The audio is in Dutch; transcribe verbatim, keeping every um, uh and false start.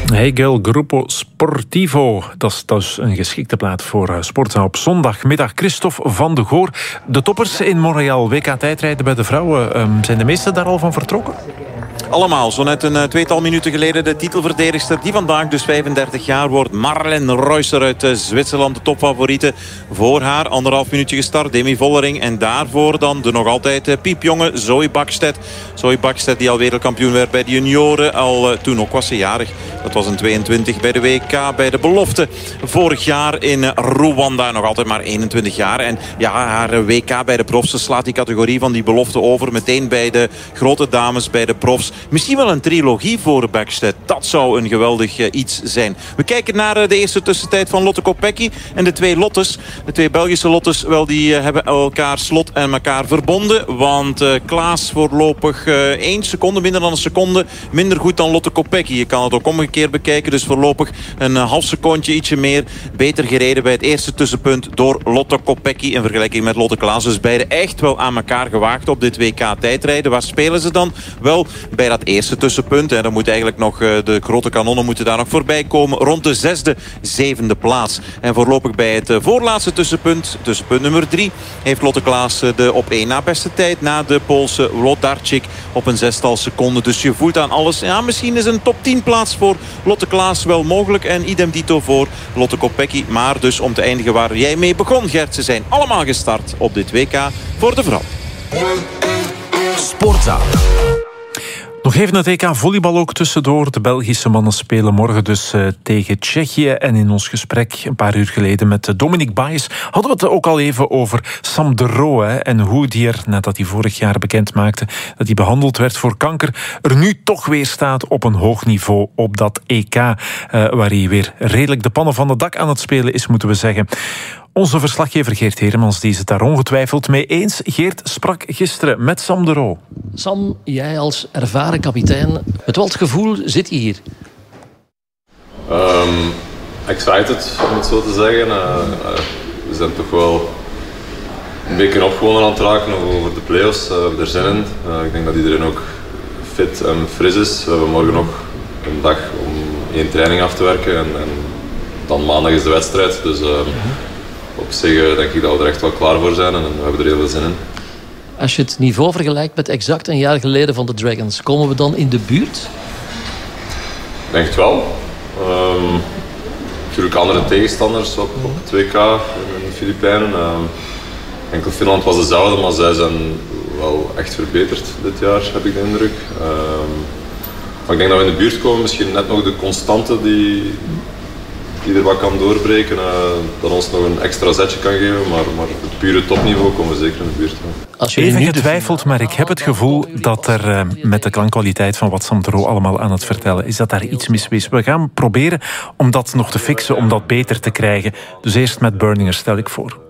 Hegel Gruppo Sportivo. Dat is, dat is een geschikte plaat voor Sportza op zondagmiddag. Christophe van de Goor. De toppers in Montreal, W K-tijdrijden bij de vrouwen. Um, zijn de meesten daar al van vertrokken? Allemaal, zo net een uh, tweetal minuten geleden de titelverdedigster die vandaag dus vijfendertig jaar wordt. Marlen Reusser uit uh, Zwitserland, de topfavoriete. Voor haar anderhalf minuutje gestart, Demi Vollering. En daarvoor dan de nog altijd uh, piepjonge Zoe Bakstedt. Zoe Bakstedt die al wereldkampioen werd bij de junioren. Al uh, toen ook was ze jarig. Dat was een tweeëntwintig bij de W K, bij de belofte. Vorig jaar in uh, Rwanda, nog altijd maar eenentwintig jaar. En ja, haar uh, W K bij de profs. Ze slaat die categorie van die belofte over. Meteen bij de grote dames, bij de profs. Misschien wel een trilogie voor Bakstedt. Dat zou een geweldig uh, iets zijn. We kijken naar uh, de eerste tussentijd van Lotte Kopecky. En de twee Lottes, de twee Belgische Lottes, wel, die uh, hebben elkaar slot en elkaar verbonden. Want uh, Klaas voorlopig uh, één seconde, minder dan een seconde, minder goed dan Lotte Kopecky. Je kan het ook omgekeerd bekijken. Dus voorlopig een uh, half secondje, ietsje meer. Beter gereden bij het eerste tussenpunt door Lotte Kopecky in vergelijking met Lotte Klaas. Dus beide echt wel aan elkaar gewaagd op dit W K-tijdrijden. Waar spelen ze dan? Wel, bij dat eerste tussenpunt. En dan moet eigenlijk nog uh, de grote kanonnen moeten daar nog voorbij komen. Rond de zesde, zevende plaats. En voorlopig bij het uh, voorlaatste tussenpunt, tussenpunt nummer drie, heeft Lotte Klaas uh, de op één na beste tijd. Na de Poolse Wlodarczyk op een zestal seconden. Dus je voelt aan alles. Ja, misschien is een top tien plaats voor Lotte Klaas wel mogelijk. En idem dito voor Lotte Kopecky. Maar dus om te eindigen waar jij mee begon, Gert. Ze zijn allemaal gestart op dit W K voor de vrouw. Sportza. Nog even het W K volleybal ook tussendoor. De Belgische mannen spelen morgen dus uh, tegen Tsjechië. En in ons gesprek een paar uur geleden met Dominique Baes hadden we het ook al even over Sam de Roo. Hè, en hoe die er, nadat hij vorig jaar bekend maakte dat hij behandeld werd voor kanker, er nu toch weer staat op een hoog niveau op dat E K. Uh, waar hij weer redelijk de pannen van het dak aan het spelen is, moeten we zeggen. Onze verslaggever Geert Heremans die is het daar ongetwijfeld mee eens. Geert sprak gisteren met Sam de Roo. Sam, jij als ervaren kapitein, met welk gevoel zit je hier? Um, excited, om het zo te zeggen. Uh, uh, we zijn toch wel een beetje opgewonden aan het raken over de play-offs. Uh, we hebben er zin in. Uh, ik denk dat iedereen ook fit en fris is. We hebben morgen nog een dag om één training af te werken. En, en dan maandag is de wedstrijd. Dus uh, op zich denk ik dat we er echt wel klaar voor zijn en we hebben er heel veel zin in. Als je het niveau vergelijkt met exact een jaar geleden van de Dragons, komen we dan in de buurt? Ik denk het wel. Um, natuurlijk andere tegenstanders op, op het W K in de Filipijnen. Um, enkel Finland was dezelfde, maar zij zijn wel echt verbeterd dit jaar, heb ik de indruk. Um, maar ik denk dat we in de buurt komen, misschien net nog de constante die... die er wat kan doorbreken, uh, dat ons nog een extra zetje kan geven, maar, maar het pure topniveau komen we zeker in de buurt. Als je even getwijfeld, maar ik heb het gevoel dat er uh, met de klankkwaliteit van wat Sam de Roo allemaal aan het vertellen is, dat daar iets mis is. We gaan proberen om dat nog te fixen, om dat beter te krijgen. Dus eerst met Burninger, stel ik voor.